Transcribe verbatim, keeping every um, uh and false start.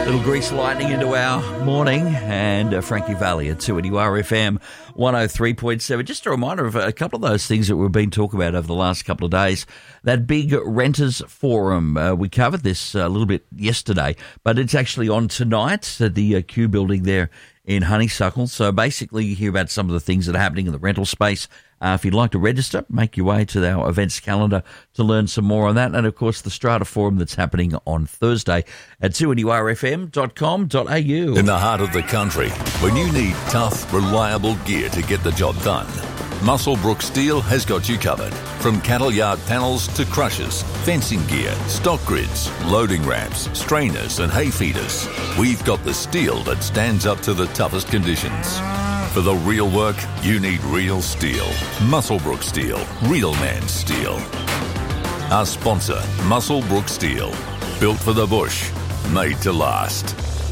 Little grease lightning into our morning, and uh, Frankie Valli at two N U R F M one oh three point seven. Just a reminder of a couple of those things that we've been talking about over the last couple of days. That big renters forum, uh, we covered this a little bit yesterday, but it's actually on tonight at the uh, Q building there in Honeysuckle. So basically you hear about some of the things that are happening in the rental space. Uh, if you'd like to register, make your way to our events calendar to learn some more on that. And, of course, the Strata Forum that's happening on Thursday at two N U R F M dot com dot a u. In the heart of the country, when you need tough, reliable gear to get the job done, Muswellbrook Steel has got you covered. From cattle yard panels to crushers, fencing gear, stock grids, loading ramps, strainers and hay feeders, we've got the steel that stands up to the toughest conditions. For the real work, you need real steel. Muswellbrook Steel. Real man steel. Our sponsor, Muswellbrook Steel. Built for the bush. Made to last.